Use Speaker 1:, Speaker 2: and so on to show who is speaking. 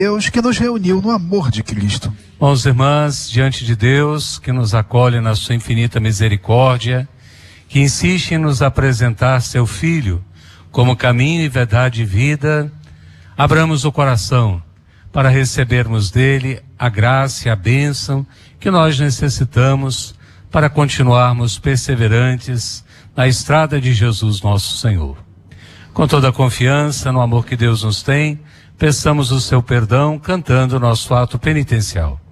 Speaker 1: Deus que nos reuniu no amor de Cristo.
Speaker 2: Irmãos e irmãs, diante de Deus que nos acolhe na sua infinita misericórdia, que insiste em nos apresentar seu Filho como caminho e verdade e vida, abramos o coração para recebermos dele a graça e a bênção que nós necessitamos para continuarmos perseverantes na estrada de Jesus nosso Senhor. Com toda a confiança no amor que Deus nos tem, peçamos o seu perdão cantando o nosso ato penitencial.